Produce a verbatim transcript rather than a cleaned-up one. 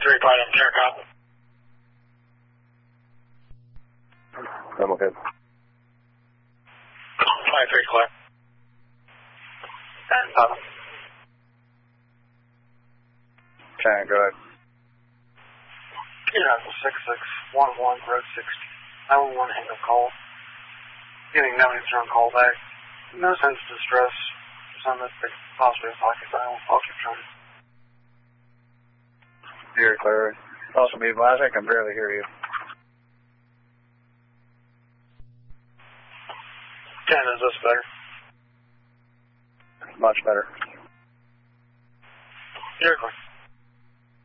three, Brian, Terracop. I'm okay. five three, clear. And up. China, go ahead. Yeah, six six one one, road sixty. nine one one, hang up call. Getting no answer on call back. No sense of distress. Some that they possibly have pocket dial. I'll keep trying. You're clear. Also, me, I think I can barely hear you. ten, is this better? Much better. You're clear.